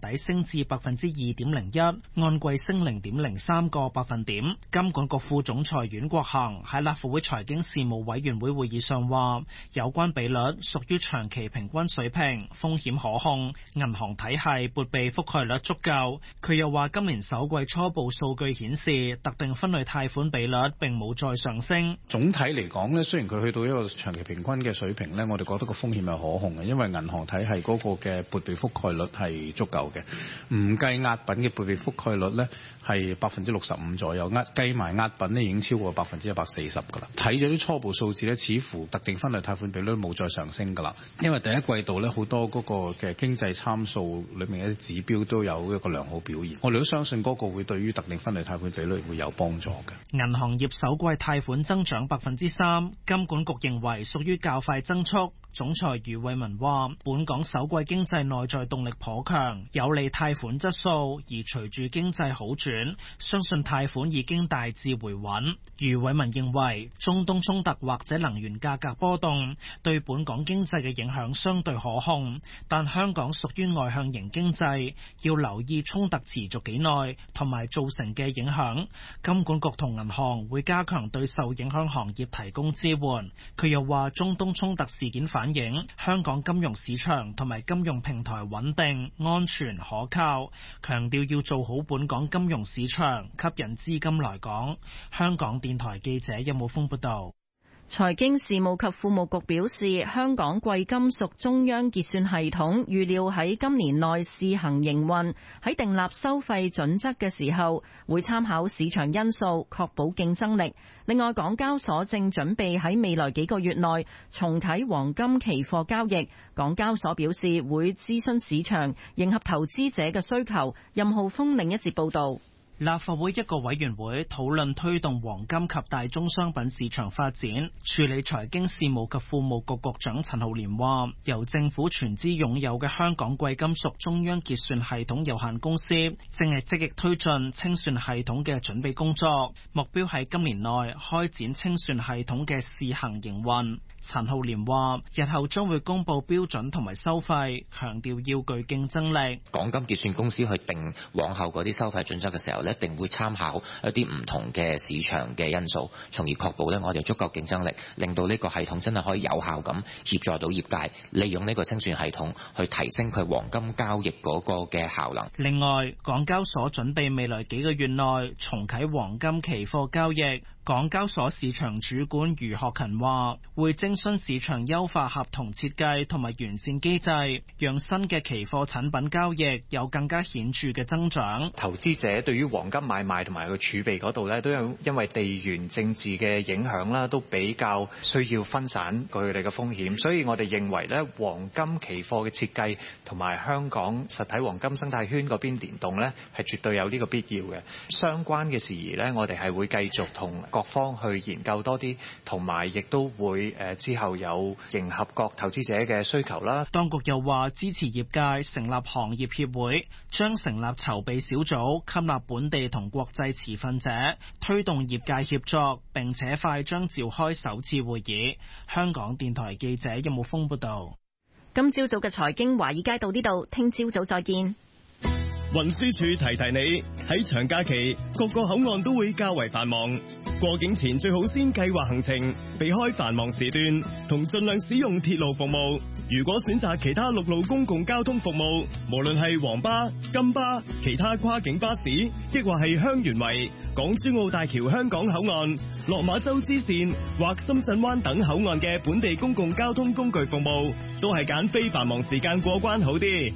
底升至 2.01%， 按季升 0.03個百分點。金管局副總裁阮國恆喺立法會財經事務委員會會議上話，有關比率屬於長期平均水平，風險可控，銀行體系撥備覆蓋率足夠。佢又話今年首季初步數據顯示，特定分類貸款比率並冇再上升。 總體嚟講咧，雖然佢去到一個長期平均嘅水平咧，我哋覺得個風險係可控嘅，因為銀行體系嗰個嘅撥備覆蓋率係足夠嘅，唔計押品嘅撥備覆蓋率咧係65%左右，計埋押品咧已經超過140%㗎啦。睇咗啲初步數字咧，似乎特定分類貸款比率冇再上升㗎啦，因為第一季度咧好多嗰個嘅經濟參數裏面嘅指標都有一個良好表現，我哋都相信嗰個會對於特定分類貸款比率會有幫助嘅。 銀行業首季貸款增長3%，金管局認為屬於較快增速。總裁余偉文話，本港首季經濟內在動力頗強，有利貸款質素，而隨住經濟好轉，相信貸款已經大致回穩。余偉文認為，中東衝突或者能源價格波動對本港經濟嘅影響相對可控，但香港屬於外向型經濟，要留意衝突持續幾耐同埋造成嘅影響。金管局同銀行會加強對受影響行業提供支援。佢又話，中東衝突事件反映香港金融市場同埋金融平台穩定、安全、可靠，強調要做好本港金融市場，吸引資金來港。香港電台記者任武峰報道。 財經事務及庫務局表示，香港貴金屬中央結算系統預料喺今年內試行營運，喺訂立收費準則嘅時候會參考市場因素，確保競爭力。另外，港交所正準備喺未來幾個月內重啟黃金期貨交易。港交所表示會諮詢市場，迎合投資者嘅需求。任浩峰另一節報道。 立法會一個委員會討論推動黃金及大宗商品市場發展，處理財經事務及庫務局局長陳浩濂話，由政府全資擁有嘅香港貴金屬中央結算系統有限公司正係積極推進清算系統嘅準備工作，目標喺今年內開展清算系統嘅試行營運。陳浩濂話，日後將會公布標準同埋收費，強調要具競爭力。 港金結算公司去定往後嗰啲收費準則嘅時候，一定會參考一啲唔同嘅市場嘅因素，從而確保我哋有足夠競爭力，令到呢個系統真係可以有效咁協助到業界，利用呢個清算系統去提升佢黃金交易嗰個嘅效能。 另外，港交所準備未來幾個月內重啟黃金期貨交易。港交所市場主管余學勤話，會徵詢市場優化合同設計同埋完善機制，讓新嘅期貨產品交易有更加顯著嘅增長。 投資者對於黃金買賣同埋個儲備嗰度咧，都有因為地緣政治嘅影響啦，都比較需要分散佢哋嘅風險，所以我哋認為咧，黃金期貨嘅設計同埋香港實體黃金生態圈嗰邊聯動咧，係絕對有呢個必要嘅。相關嘅事宜咧，我哋係會繼續同各方去研究多啲，同埋亦都會之後有迎合各投資者嘅需求啦。 當局又話支持業界成立行業協會，將成立籌備小組，吸納本地同國際持份者，推動業界協作，並且快將召開首次會議。香港電台記者任武峰報道。 今朝早嘅財經華爾街到呢度，聽朝早再見。 運輸署提提你，喺長假期各個口岸都會較為繁忙，過境前最好先計劃行程，避開繁忙時段，同盡量使用鐵路服務。如果選擇其他陸路公共交通服務，無論係黃巴、金巴、其他跨境巴士，亦或係香園圍、港珠澳大橋香港口岸、落馬洲支線或深圳灣等口岸嘅本地公共交通工具服務，都係揀非繁忙時間過關好啲。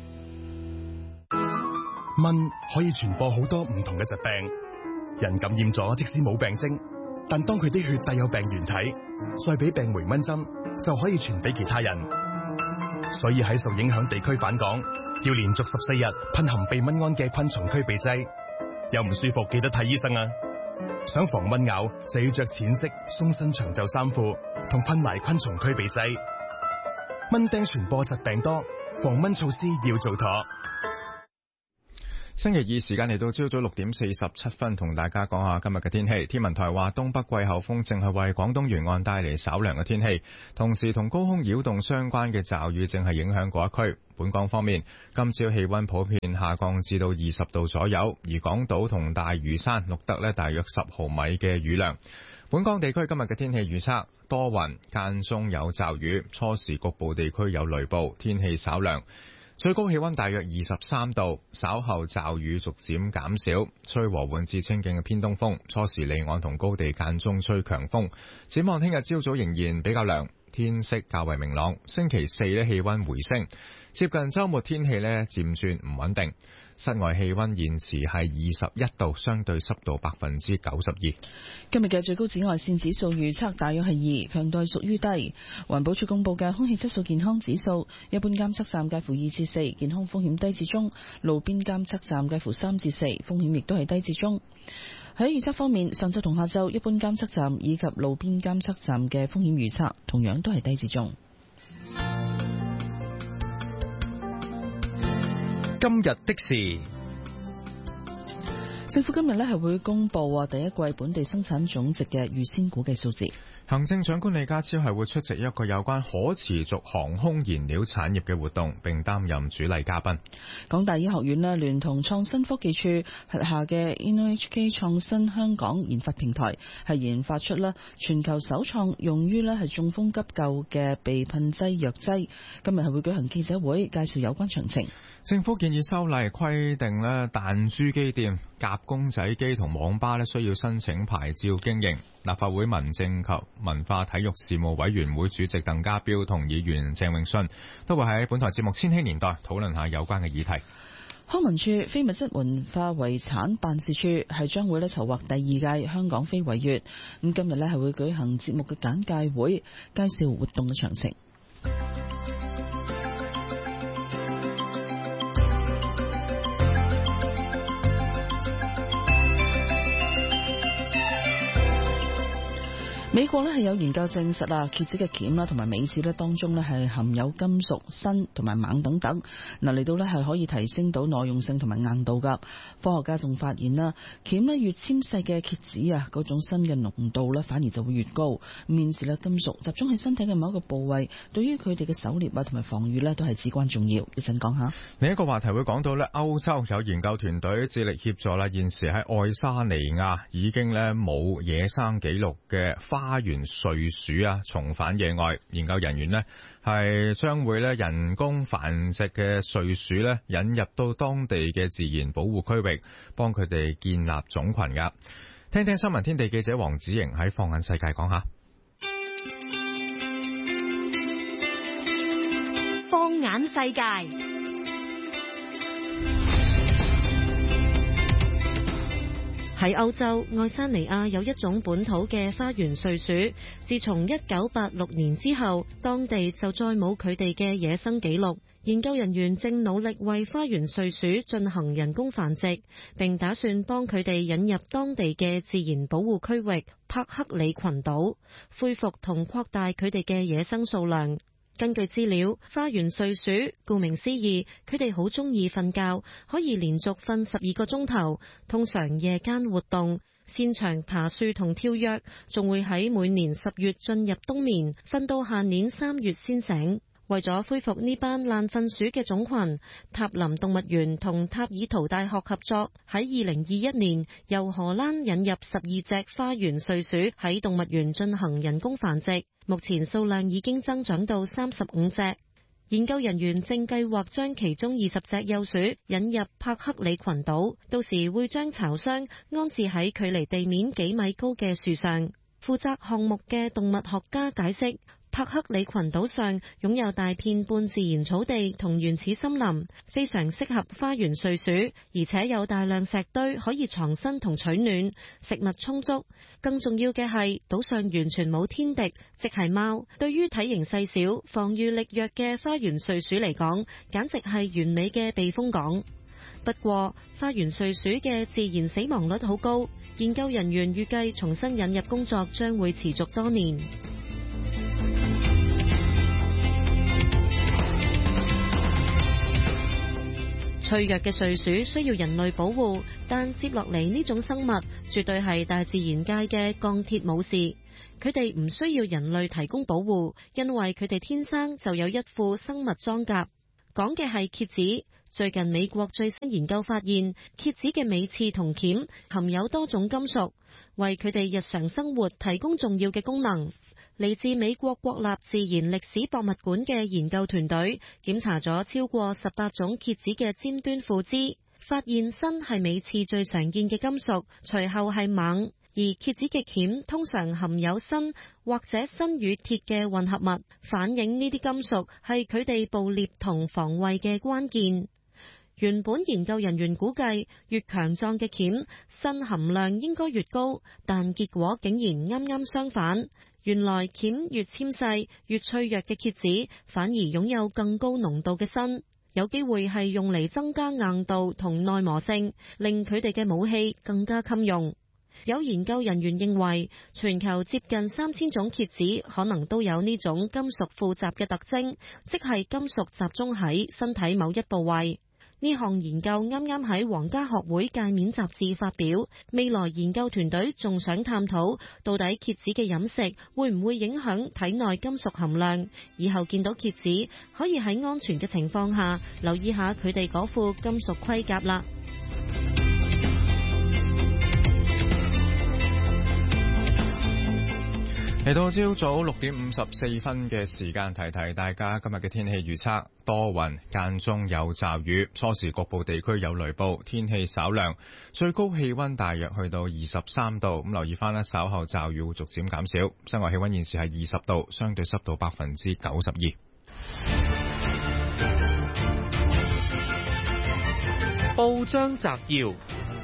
蚊可以傳播好多唔同嘅疾病，人感染咗即使冇病徵，但當佢啲血帶有病原體，再俾病媒蚊針就可以傳俾其他人。所以喺受影響地區返港，要連續14日噴含避蚊胺嘅昆蟲驅避劑。有唔舒服記得睇醫生啊！想防蚊咬就要着淺色鬆身長袖衫褲，同噴埋昆蟲驅避劑。蚊叮傳播疾病多，防蚊措施要做妥。 星期二時間嚟到朝早6:47，同大家講下今日嘅天氣。天文台話東北季候風正係為廣東沿岸帶嚟稍涼嘅天氣，同時同高空擾動相關嘅驟雨正係影響嗰一區。本港方面，今朝氣溫普遍下降至到20度左右，而港島同大嶼山錄得大約10毫米嘅雨量。本港地區今日嘅天氣預測，多雲，間中有驟雨，初時局部地區有雷暴，天氣稍涼。最高氣溫大約23度，稍後驟雨逐漸減少，吹和緩至清勁嘅偏東風，初時離岸同高地間中吹強風。展望聽日朝早仍然比較涼，天色較為明朗。星期四氣溫回升，接近週末天氣漸轉唔穩定。室外氣溫現時係21度，相對濕度92%。 今日嘅最高紫外線指數預測大約係2，強度屬於低。環保署公布嘅空氣質素健康指數，一般監測站介乎2至4，健康風險低至中；路邊監測站介乎3至4，風險亦都係低至中。喺預測方面，上晝同下晝一般監測站以及路邊監測站嘅風險預測同樣都係低至中。 今日的事， 政府今日係會公布第一季本地生產總值嘅預先估計數字。 行政長官李家超係會出席一個有關可持續航空燃料產業嘅活動，並擔任主禮嘉賓。 港大醫學院聯同創新科技處轄下嘅 InnoHK 創新香港研發平台，係研發出全球首創用於係中風急救嘅鼻噴劑藥劑。今日係會舉行記者會，介紹有關詳情。 政府建議修例規定彈珠機店、夾公仔機同網吧需要申請牌照經營。立法會民政及文化體育事務委員會主席鄧家彪同議員鄭泳舜都會喺本台節目《千禧年代》討論下有關嘅議題。 康文署非物質文化遺產辦事處係將會籌劃第2屆香港非遺月，咁今日係會舉行節目嘅簡介會，介紹活動嘅詳情。美國係有研究證實蠍子嘅鉗同埋尾刺當中係含有金屬、砷同埋錳等等，嚟到係可以提升到耐用性同埋硬度噶。科學家仲發現鉗越纖細嘅蠍子嗰種砷嘅濃度反而就會越高。現時金屬集中喺身體嘅某一個部位，對於佢哋嘅狩獵同埋防禦都係至關重要。一陣講下。 另一個話題會講到歐洲有研究團隊致力協助現時喺愛沙尼亞已經冇野生紀錄嘅花園睡鼠重返野外。研究人員係將會人工繁殖嘅睡鼠引入到當地嘅自然保護區域，幫佢哋建立種群噶。聽聽新聞天地記者黃子瑩喺放眼世界講下。 放眼世界。喺歐洲，愛沙尼亞有一種本土嘅花園睡鼠，自從1986年之後，當地就再冇佢哋嘅野生紀錄。研究人員正努力為花園睡鼠進行人工繁殖，並打算幫佢哋引入當地嘅自然保護區域帕克里群島，恢復同擴大佢哋嘅野生數量。根據資料，花園睡鼠顧名思義，佢哋好中意瞓覺，可以連續瞓12個鐘頭，通常夜間活動，擅長爬樹同跳躍，仲會喺每年10月進入冬眠，瞓到下年3月先醒。為咗恢復呢班爛瞓鼠嘅種群，塔林動物園同塔爾圖大學合作，喺2021年由荷蘭引入12隻花園睡鼠喺動物園進行人工繁殖，目前數量已經增長到35隻。研究人員正計劃將其中20隻幼鼠引入帕克里群島，到時會將巢箱安置喺距離地面幾米高嘅樹上。負責項目嘅動物學家解釋，帕克里群島上擁有大片半自然草地同原始森林，非常適合花園睡鼠，而且有大量石堆可以藏身同取暖，食物充足。更重要嘅係，島上完全冇天敵，即係貓。對於體型細小、防禦力弱嘅花園睡鼠嚟講，簡直係完美嘅避風港。不過，花園睡鼠嘅自然死亡率好高，研究人員預計重新引入工作將會持續多年。除脆弱嘅睡鼠需要人類保護，但接落嚟呢種生物絕對係大自然界嘅鋼鐵武士，佢哋唔需要人類提供保護，因為佢哋天生就有一副生物裝甲。講嘅係蠍子。最近美國最新研究發現，蠍子嘅尾刺同鉗含有多種金屬，為佢哋日常生活提供重要嘅功能。嚟自美國國立自然歷史博物館嘅研究團隊檢查咗超過18種蠍子嘅尖端附肢，發現砷係尾刺最常見嘅金屬，隨後係錳。而蠍子嘅鉗通常含有砷或者砷與鐵嘅混合物，反映呢啲金屬係佢哋捕獵同防衛嘅關鍵。原本研究人員估計越強壯嘅鉗，砷含量應該越高，但結果竟然啱啱相反。原來鉗越纖細、越脆弱嘅蠍子，反而擁有更高濃度嘅砷，有機會係用嚟增加硬度同耐磨性，令佢哋嘅武器更加襟用。有研究人員認為，全球接近3000種蠍子可能都有呢種金屬附集嘅特徵，即係金屬集中喺身體某一部位。呢項研究啱啱喺皇家學會界面雜誌發表，未來研究團隊仲想探討到底蠍子嘅飲食會唔會影響體內金屬含量，以後見到蠍子可以喺安全嘅情況下留意下佢哋嗰副金屬盔甲啦。 嚟到朝早6點54分嘅時間，提提大家今日嘅天氣預測：多雲，間中有驟雨，初時局部地區有雷暴，天氣稍涼，最高氣溫大約去到23度。咁留意翻咧，稍後驟雨會逐漸減少。室外氣溫現時係20度，相對濕度92%。 報章摘要，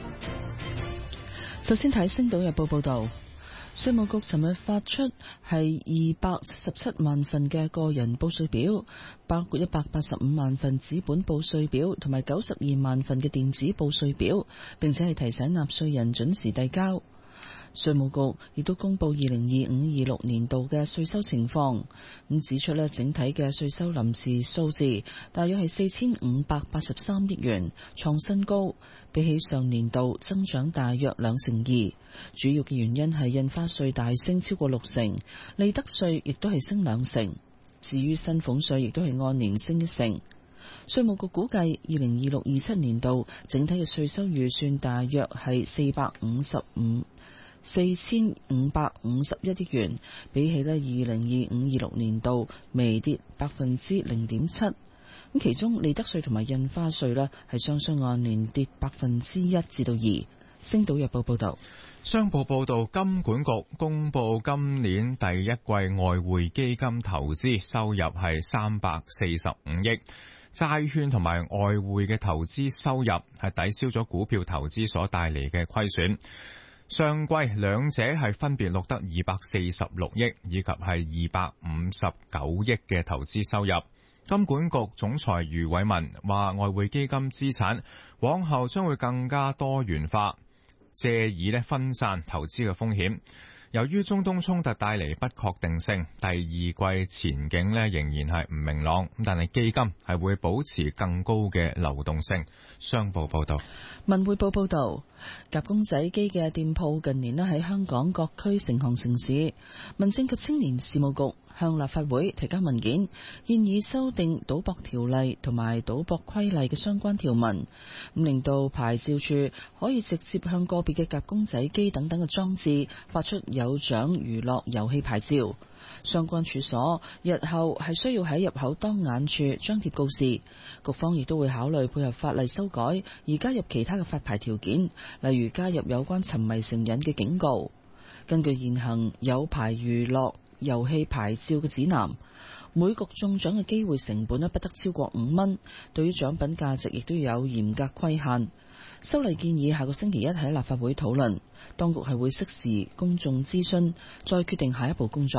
首先睇《星島日報》報道。稅務局尋日發出係217萬份嘅個人報稅表，包括185萬份紙本報稅表同埋92萬份嘅電子報稅表，並且係提醒納稅人準時遞交。稅務局亦都公布2025-26年度嘅稅收情況，咁指出咧，整體嘅稅收臨時數字大約係4583億元，創新高，比起上年度增長大約2%。主要嘅原因係印花稅大升超過60%，利得稅亦都係升2%。至於薪俸稅亦都係按年升1%。稅務局估計2026-27年度整體嘅稅收預算大約係4551億元，比起咧2025-26年度微跌0.7%。咁其中利得稅同埋印花稅咧係雙按年跌1%至2%。星島日報報道。 商報報道，金管局公布今年第一季外匯基金投資收入係345億，債券同埋外匯嘅投資收入係抵消咗股票投資所帶嚟嘅虧損。上季兩者係分別錄得246億以及係259億嘅投資收入。金管局總裁余偉文話，外匯基金資產往後將會更加多元化，借以分散投資嘅風險。由於中東衝突帶嚟不確定性，第二季前景仍然係唔明朗，但係基金係會保持更高嘅流動性。商報報道。 文匯報報道，夾公仔機嘅店鋪近年喺香港各區成行成市。民政及青年事務局向立法會提交文件，建議修訂賭博條例同埋賭博規例嘅相關條文，咁令到牌照處可以直接向個別嘅夾公仔機等等嘅裝置發出有獎娛樂遊戲牌照。相關處所日後係需要喺入口當眼處張貼告示。局方亦都會考慮配合法例修改，而加入其他嘅發牌條件，例如加入有關沉迷成癮嘅警告。根據現行有牌娛樂遊戲牌照嘅指南，每局中獎嘅機會成本不得超過5蚊，對於獎品價值亦都有嚴格規限。修例建議下個星期一喺立法會討論，當局係會適時公眾諮詢，再決定下一步工作。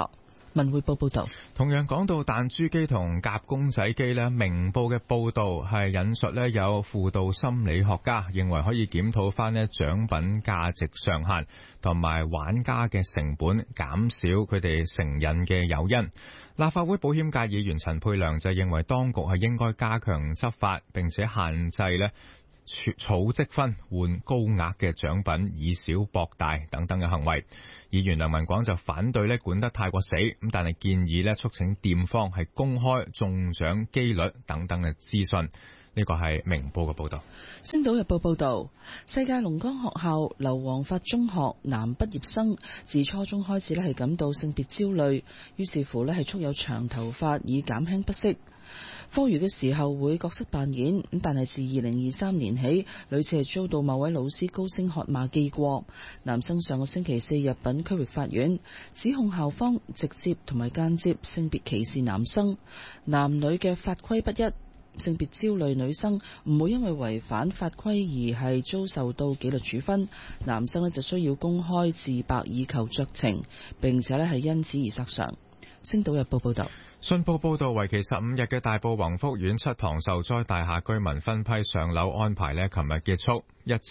文匯報報道， 同樣講到彈珠機同夾公仔機呢，明報嘅報導係引述呢有輔導心理學家認為可以檢討翻呢獎品價值上限同埋玩家嘅成本，減少佢哋成癮嘅誘因。立法會保險界議員陳沛良就認為當局係應該加強執法，並且限制呢儲積分換高額嘅獎品，以小博大等等嘅行為。議員梁文廣就反對管得太過死，咁但係建議促請店方係公開中獎機率等等嘅資訊。呢個係明報嘅報道。 星島日報報道，世界龍崗學校劉皇發中學男畢業生自初中開始係感到性別焦慮，於是乎係束有長頭髮以減輕不適。課餘嘅時候會角色扮演，但係自2023年起，屢次係遭到某位老師高聲喝罵記過。男生上個星期4入稟區域法院，指控校方直接同埋間接性別歧視男生，男女嘅法規不一。性別焦慮女生唔會因為違反法規而係遭受到紀律處分，男生就需要公開自白以求酌情，並且係因此而索償。星島日報報道。 信報報道，為期15日嘅大埔宏福苑7幢受災大廈居民分批上樓安排琴日結束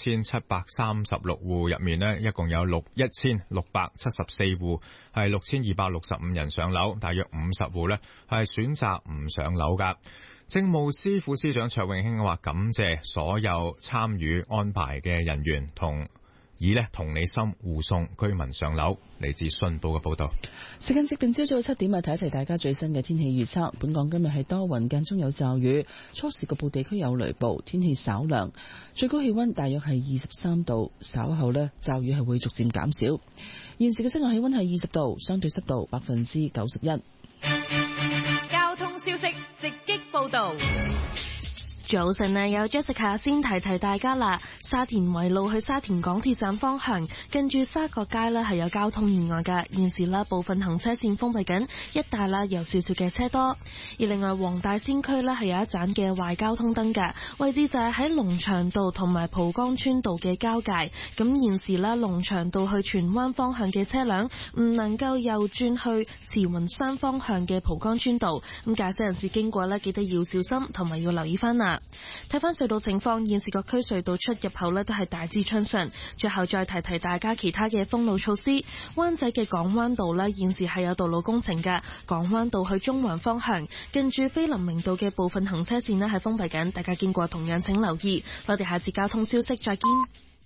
，1736戶入面一共有1674戶係6265人上樓，大約50戶係選擇唔上樓噶。政務司副司長卓永興話感謝所有參與安排嘅人員，以同理心護送居民上樓。嚟自信報嘅報道。 時間接近朝早7點啊，提一提大家最新嘅天氣預測。本港今日係多雲間中有驟雨，初時局部地區有雷暴，天氣稍涼，最高氣溫大約係23度。稍後驟雨係會逐漸減少。現時嘅室外氣溫係20度，相對濕度91%。 交通消息直擊報道。 早晨啊，有 Jessica 先提提大家啦。沙田圍路去沙田港鐵站方向，近住沙角街係有交通意外嘅，現時部分行車線封閉緊，一帶有少少嘅車多。而另外黃大仙區係有一盞嘅壞交通燈嘅，位置就係喺龍翔道同埋蒲崗村道嘅交界。咁現時龍翔道去荃灣方向嘅車輛唔能夠右轉去慈雲山方向嘅蒲崗村道，咁駕駛人士經過記得要小心，同埋要留意翻啦。睇翻隧道情況，現時各區隧道出入口都係大致暢順。最後再提提大家其他嘅封路措施。灣仔嘅港灣道現時係有道路工程嘅，港灣道去中環方向近住菲林明道嘅部分行車線係封閉緊，大家經過同樣請留意。我哋下次交通消息再見。